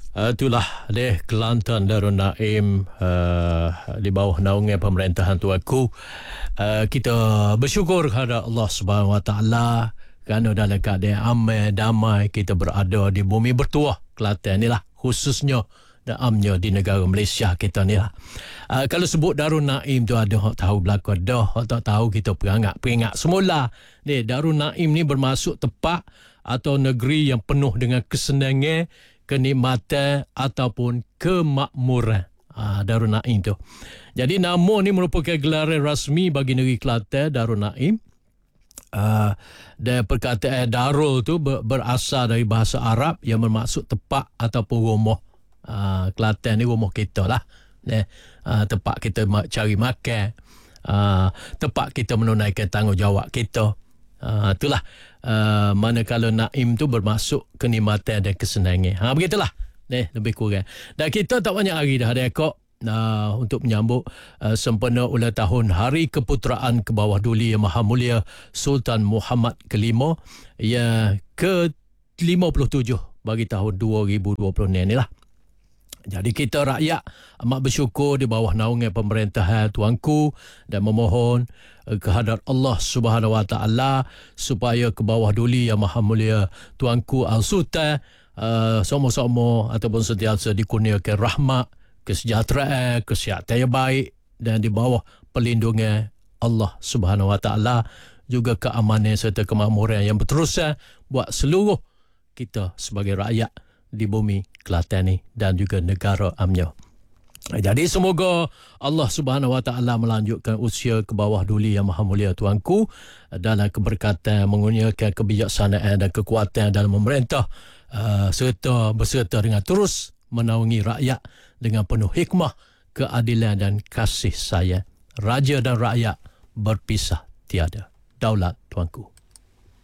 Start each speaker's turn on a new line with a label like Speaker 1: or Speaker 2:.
Speaker 1: Itulah deh Kelantan Darul Naim di bawah naungan pemerintahan tuanku. Kita bersyukur kepada Allah Subhanahu Wa Taala kerana dalam keadaan aman damai kita berada di bumi bertuah Kelantan ni lah, khususnya dan amnya di negara Malaysia kita ni lah. Kalau sebut Darul Naim tu ada hak tahu belakang, dah hak tak tahu kita peringat semula ni. Darul Naim ni bermaksud tempat atau negeri yang penuh dengan kesenangan, kenikmatan ataupun kemakmuran. Darul Naim tu. Jadi nama ni merupakan gelaran rasmi bagi negeri Kelantan, Darul Naim. Dan perkataan Darul tu berasal dari bahasa Arab yang bermaksud tempat ataupun rumah. Kelantan ni rumah kita lah. Tempat kita cari makan, tempat kita menunaikan tanggungjawab kita. Itulah manakala Naim tu bermaksud kenikmatan dan kesenangan. Begitulah lebih kurang. Dan kita tak banyak hari dah ada ekor untuk menyambut sempena ulang tahun Hari Keputeraan ke Bawah Duli Yang Maha Mulia Sultan Muhammad ke-5 yang ke-57 bagi tahun 2020 ni lah. Jadi kita rakyat amat bersyukur di bawah naungan pemerintahan tuanku dan memohon kehadrat Allah Subhanahu Wa Taala supaya ke bawah duli Yang Maha Mulia tuanku Al-Sultan sama-sama ataupun sentiasa dikurniakan rahmat, kesejahteraan, kesihatan yang baik dan di bawah perlindungan Allah Subhanahu Wa Taala, juga keamanan serta kemakmuran yang berterusan buat seluruh kita sebagai rakyat di bumi Kelantan ni dan juga negara amnya. Jadi semoga Allah Subhanahu Wa Taala melanjutkan usia ke bawah duli Yang Maha Mulia tuanku dalam keberkatan, mengurniakan kebijaksanaan dan kekuatan dalam memerintah, serta berserta dengan terus menaungi rakyat dengan penuh hikmah, keadilan dan kasih sayang. Raja dan rakyat berpisah tiada. Daulat tuanku.